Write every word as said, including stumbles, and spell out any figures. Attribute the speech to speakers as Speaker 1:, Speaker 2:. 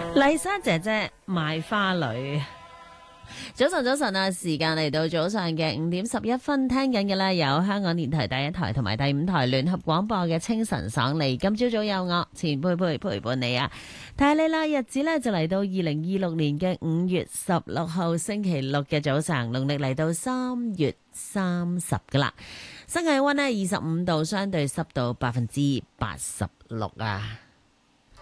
Speaker 1: 麗莎姐姐賣花女。早晨早晨啊，時間嚟到早上嘅五點十一分，聽緊嘅呢有香港電台第一台同埋第五台聯合廣播嘅清晨爽利。今朝早有我錢佩佩陪伴你啊，睇下你啦，日子呢就嚟到二零二六年嘅五月十六號星期六嘅早上，農曆嚟到三月三十噶啦，新氣溫呢二十五度，相對濕度百分之八十六啊。